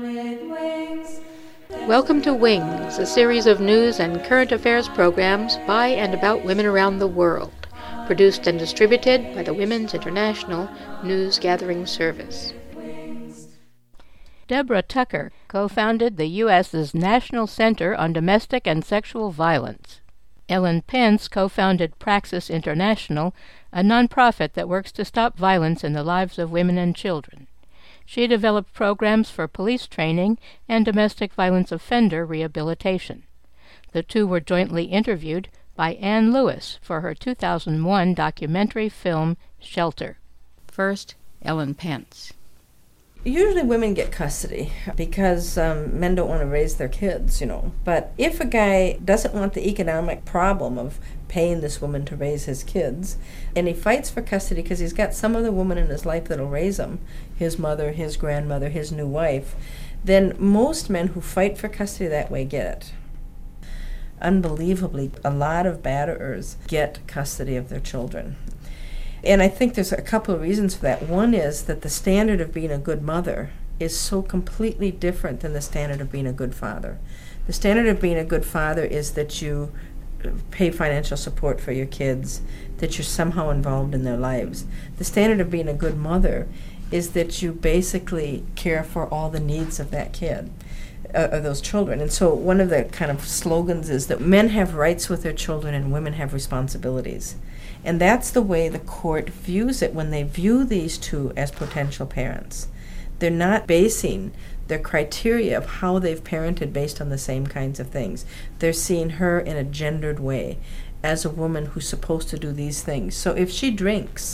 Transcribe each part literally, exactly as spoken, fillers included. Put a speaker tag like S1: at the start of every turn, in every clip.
S1: Welcome to Wings, a series of news and current affairs programs by and about women around the world, produced and distributed by the Women's International News Gathering Service. Deborah Tucker co-founded the U S's National Center on Domestic and Sexual Violence. Ellen Pence co-founded Praxis International, a nonprofit that works to stop violence in the lives of women and children. She developed programs for police training and domestic violence offender rehabilitation. The two were jointly interviewed by Ann Lewis for her two thousand one documentary film, Shelter. First, Ellen Pence.
S2: Usually women get custody because um, men don't want to raise their kids, you know. But if a guy doesn't want the economic problem of paying this woman to raise his kids, and he fights for custody because he's got some other woman in his life that'll raise him, his mother, his grandmother, his new wife, then most men who fight for custody that way get it. Unbelievably, a lot of batterers get custody of their children. And I think there's a couple of reasons for that. One is that the standard of being a good mother is so completely different than the standard of being a good father. The standard of being a good father is that you pay financial support for your kids, that you're somehow involved in their lives. The standard of being a good mother is that you basically care for all the needs of that kid, uh, of those children. And so one of the kind of slogans is that men have rights with their children and women have responsibilities. And that's the way the court views it when they view these two as potential parents. They're not basing their criteria of how they've parented based on the same kinds of things. They're seeing her in a gendered way as a woman who's supposed to do these things. So if she drinks,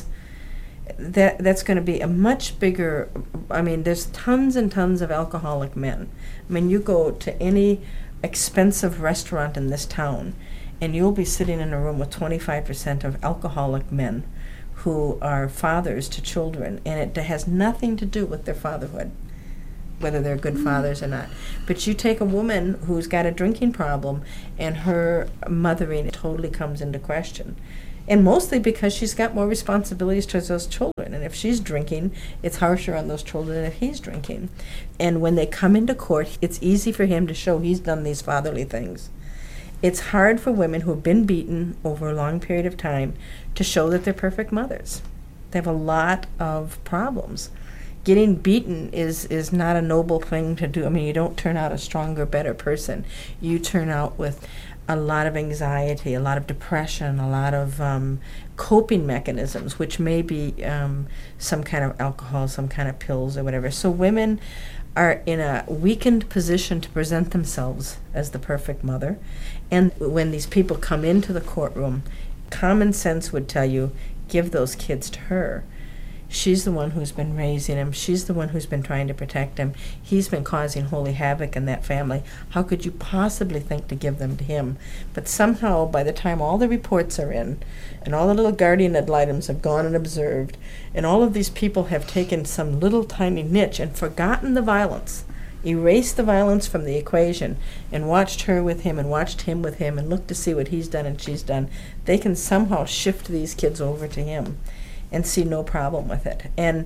S2: that that's going to be a much bigger, I mean, there's tons and tons of alcoholic men. I mean, you go to any expensive restaurant in this town, and you'll be sitting in a room with twenty-five percent of alcoholic men who are fathers to children, and it has nothing to do with their fatherhood, whether they're good fathers or not. But you take a woman who's got a drinking problem, and her mothering totally comes into question. And mostly because she's got more responsibilities towards those children. And if she's drinking, it's harsher on those children than if he's drinking. And when they come into court, it's easy for him to show he's done these fatherly things. It's hard for women who have been beaten over a long period of time to show that they're perfect mothers. They have a lot of problems. Getting beaten is, is not a noble thing to do. I mean, you don't turn out a stronger, better person. You turn out with a lot of anxiety, a lot of depression, a lot of um, coping mechanisms, which may be um, some kind of alcohol, some kind of pills or whatever. So women are in a weakened position to present themselves as the perfect mother. And when these people come into the courtroom, common sense would tell you, give those kids to her. She's the one who's been raising him. She's the one who's been trying to protect him. He's been causing holy havoc in that family. How could you possibly think to give them to him? But somehow, by the time all the reports are in, and all the little guardian ad litems have gone and observed, and all of these people have taken some little tiny niche and forgotten the violence, erased the violence from the equation, and watched her with him and watched him with him and looked to see what he's done and she's done, they can somehow shift these kids over to him and see no problem with it. And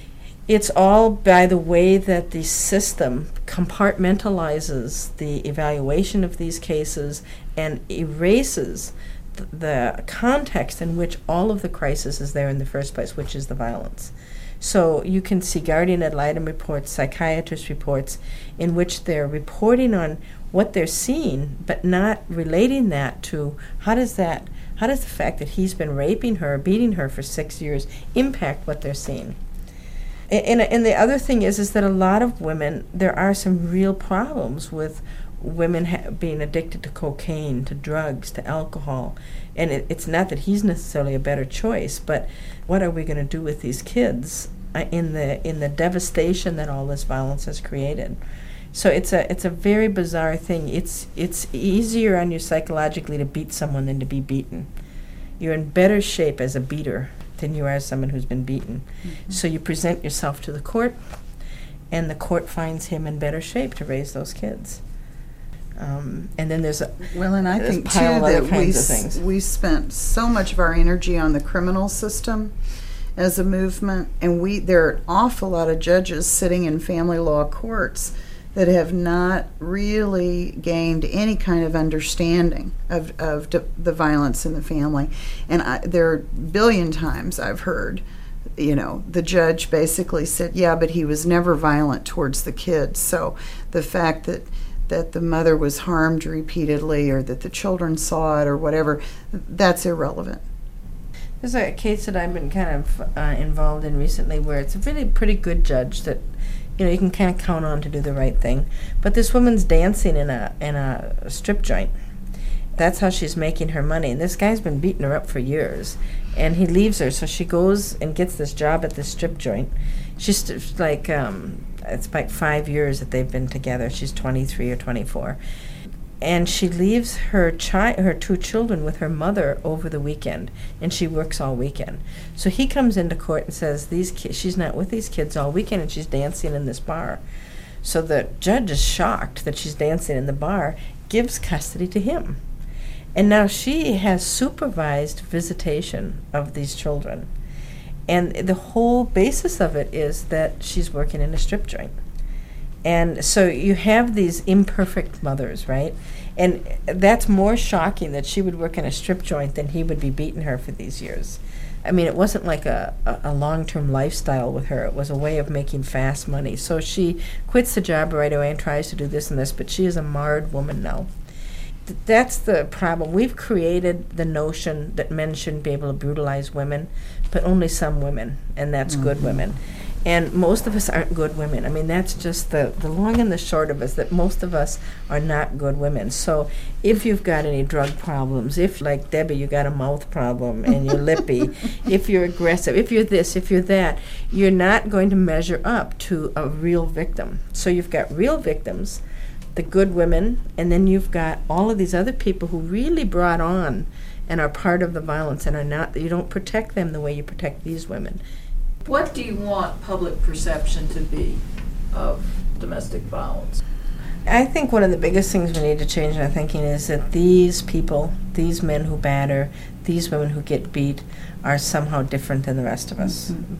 S2: it's all by the way that the system compartmentalizes the evaluation of these cases and erases th- the context in which all of the crisis is there in the first place, which is the violence. So you can see guardian ad litem reports, psychiatrist reports, in which they're reporting on what they're seeing, but not relating that to how does that How does the fact that he's been raping her, beating her for six years, impact what they're seeing? And, and the other thing is, is that a lot of women, there are some real problems with women ha- being addicted to cocaine, to drugs, to alcohol. And it, it's not that he's necessarily a better choice, but what are we going to do with these kids uh, in the in the devastation that all this violence has created? So it's a it's a very bizarre thing. It's it's easier on you psychologically to beat someone than to be beaten. You're in better shape as a beater than you are as someone who's been beaten. Mm-hmm. So you present yourself to the court, and the court finds him in better shape to raise those kids. Um, and then there's a
S3: well, and I think too that we s- we spent so much of our energy on the criminal system as a movement, and we there are an awful lot of judges sitting in family law courts that have not really gained any kind of understanding of, of d- the violence in the family. And I, there are a billion times I've heard, you know, the judge basically said, yeah, but he was never violent towards the kids. So the fact that that the mother was harmed repeatedly or that the children saw it or whatever, that's irrelevant.
S2: There's a case that I've been kind of uh, involved in recently where it's a really pretty good judge that, you know, you can kind of count on to do the right thing. But this woman's dancing in a in a strip joint. That's how she's making her money. And this guy's been beating her up for years. And he leaves her, so she goes and gets this job at this strip joint. She's st- like, um, it's like five years that they've been together. She's twenty-three or twenty-four. And she leaves her chi- her two children with her mother over the weekend, and she works all weekend. So he comes into court and says these ki- she's not with these kids all weekend, and she's dancing in this bar. So the judge is shocked that she's dancing in the bar, gives custody to him. And now she has supervised visitation of these children. And the whole basis of it is that she's working in a strip joint. And so you have these imperfect mothers, right? And that's more shocking that she would work in a strip joint than he would be beating her for these years. I mean, it wasn't like a, a, a long-term lifestyle with her. It was a way of making fast money. So she quits the job right away and tries to do this and this, but she is a marred woman now. Th- that's the problem. We've created the notion that men shouldn't be able to brutalize women, but only some women, and that's mm-hmm. good women. And most of us aren't good women. I mean, that's just the, the long and the short of us, that most of us are not good women. So if you've got any drug problems, if, like Debbie, you got a mouth problem and you're lippy, if you're aggressive, if you're this, if you're that, you're not going to measure up to a real victim. So you've got real victims, the good women, and then you've got all of these other people who really brought on and are part of the violence and are not, you don't protect them the way you protect these women.
S4: What do you want public perception to be of domestic violence?
S2: I think one of the biggest things we need to change in our thinking is that these people, these men who batter, these women who get beat, are somehow different than the rest of us. Mm-hmm.